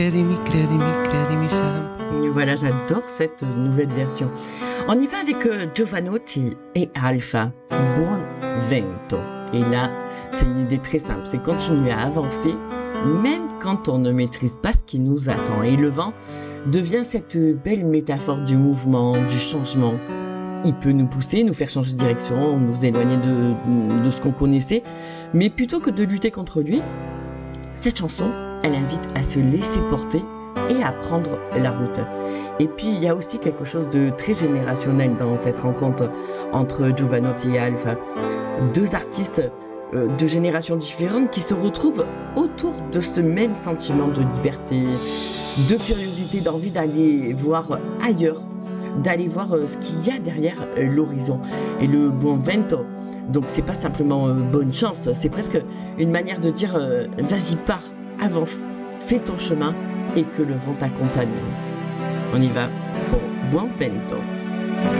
Credimi, credimi, credimi sempre. Et voilà, j'adore cette nouvelle version. On y va avec Giovanotti et Alpha, Buon Vento. Et là, c'est une idée très simple, c'est continuer à avancer, même quand on ne maîtrise pas ce qui nous attend. Et le vent devient cette belle métaphore du mouvement, du changement. Il peut nous pousser, nous faire changer de direction, nous éloigner de ce qu'on connaissait. Mais plutôt que de lutter contre lui, cette chanson, elle invite à se laisser porter et à prendre la route. Et puis, il y a aussi quelque chose de très générationnel dans cette rencontre entre Giovanotti et Alpha. Deux artistes de générations différentes qui se retrouvent autour de ce même sentiment de liberté, de curiosité, d'envie d'aller voir ailleurs, d'aller voir ce qu'il y a derrière l'horizon. Et le Buon Vento, donc c'est pas simplement bonne chance, c'est presque une manière de dire vas-y, pars, avance, fais ton chemin et que le vent t'accompagne. On y va pour Buon Vento.